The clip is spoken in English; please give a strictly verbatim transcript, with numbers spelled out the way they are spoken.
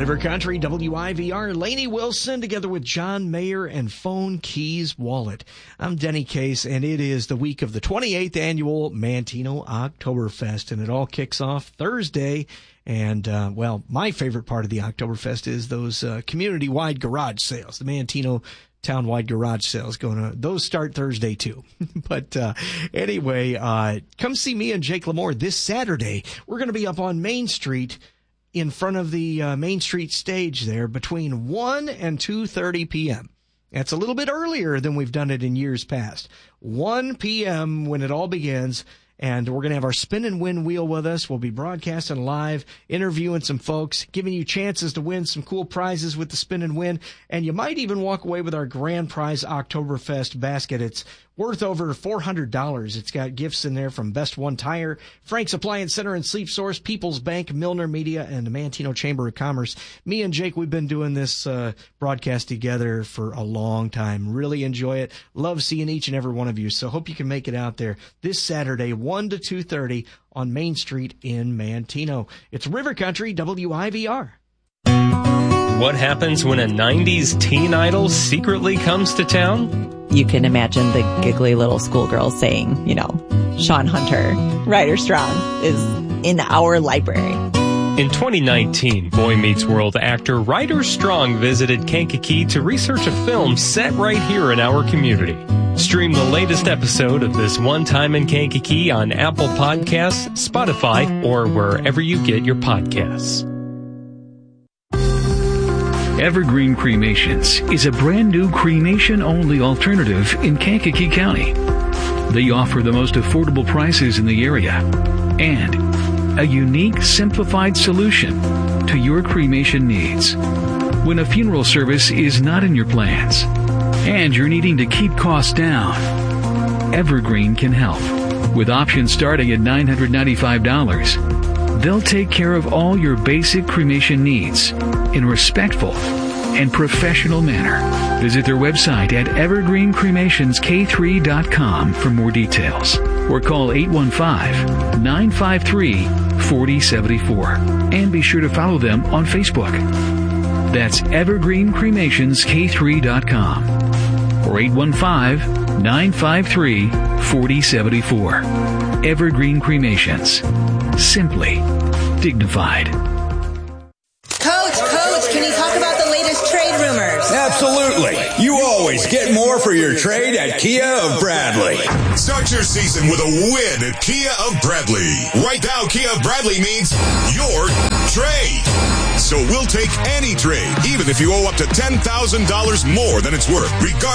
River Country, W I V R, Lainey Wilson, together with John Mayer and Phone Keys Wallet. I'm Denny Case, and it is the week of the twenty-eighth annual Manteno Oktoberfest, and it all kicks off Thursday. And, uh, well, my favorite part of the Oktoberfest is those uh, community-wide garage sales, the Manteno town-wide garage sales going on. Those start Thursday, too. But uh, anyway, uh, come see me and Jake Lamore this Saturday. We're going to be up on Main Street in front of the uh, Main Street stage there between one and two thirty p.m. That's a little bit earlier than we've done it in years past. one p.m. when it all begins. And we're going to have our spin and win wheel with us. We'll be broadcasting live, interviewing some folks, giving you chances to win some cool prizes with the spin and win. And you might even walk away with our grand prize Oktoberfest basket. It's worth over four hundred dollars. It's got gifts in there from Best One Tire, Frank's Appliance Center and Sleep Source, People's Bank, Milner Media, and the Manteno Chamber of Commerce. Me and Jake, we've been doing this uh, broadcast together for a long time. Really enjoy it. Love seeing each and every one of you. So hope you can make it out there this Saturday, one to two thirty on Main Street in Manteno. It's River Country, W I V R. What happens when a nineties teen idol secretly comes to town? You can imagine the giggly little schoolgirl saying, you know, Sean Hunter, Ryder Strong, is in our library. In twenty nineteen, Boy Meets World actor Ryder Strong visited Kankakee to research a film set right here in our community. Stream the latest episode of This One Time in Kankakee on Apple Podcasts, Spotify, or wherever you get your podcasts. Evergreen Cremations is a brand new cremation-only alternative in Kankakee County. They offer the most affordable prices in the area and a unique, simplified solution to your cremation needs. When a funeral service is not in your plans and you're needing to keep costs down, Evergreen can help. With options starting at nine hundred ninety-five dollars, they'll take care of all your basic cremation needs in a respectful and professional manner. Visit their website at evergreen cremations k three dot com for more details, or call eight one five, nine five three, four zero seven four and be sure to follow them on Facebook. That's evergreen cremations k three dot com or eight one five, nine five three, four zero seven four. Evergreen Cremations. Simply dignified. Coach, Coach, can you talk about the latest trade rumors? Absolutely. You always get more for your trade at Kia of Bradley. Start your season with a win at Kia of Bradley. Right now, Kia of Bradley means your trade. So we'll take any trade, even if you owe up to ten thousand dollars more than it's worth, regardless.